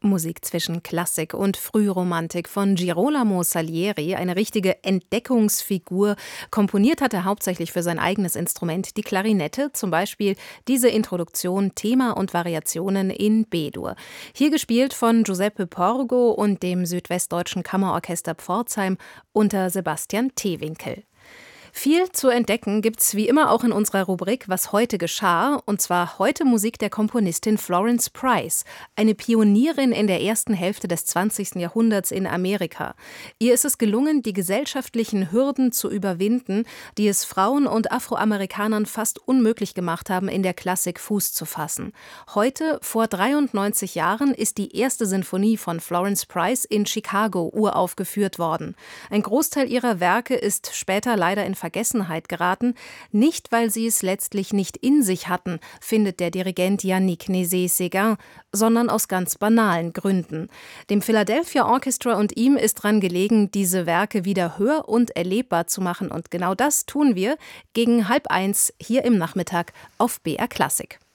Musik zwischen Klassik und Frühromantik von Girolamo Salieri, eine richtige Entdeckungsfigur. Komponiert hat er hauptsächlich für sein eigenes Instrument, die Klarinette, zum Beispiel diese Introduktion, Thema und Variationen in B-Dur. Hier gespielt von Giuseppe Porgo und dem Südwestdeutschen Kammerorchester Pforzheim unter Sebastian Teewinkel. Viel zu entdecken gibt's wie immer auch in unserer Rubrik Was heute geschah, und zwar heute Musik der Komponistin Florence Price, eine Pionierin in der ersten Hälfte des 20. Jahrhunderts in Amerika. Ihr ist es gelungen, die gesellschaftlichen Hürden zu überwinden, die es Frauen und Afroamerikanern fast unmöglich gemacht haben, in der Klassik Fuß zu fassen. Heute, vor 93 Jahren, ist die erste Sinfonie von Florence Price in Chicago uraufgeführt worden. Ein Großteil ihrer Werke ist später leider in Vergessenheit geraten, nicht weil sie es letztlich nicht in sich hatten, findet der Dirigent Yannick Nézet-Séguin, sondern aus ganz banalen Gründen. Dem Philadelphia Orchestra und ihm ist dran gelegen, diese Werke wieder hör- und erlebbar zu machen, und genau das tun wir gegen 12:30 hier im Nachmittag auf BR Klassik.